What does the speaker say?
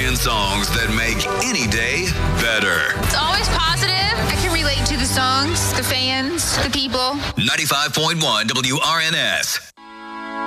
playing songs that make any day better. It's always positive. I can relate to the songs, the fans, the people. 95.1 WRNS.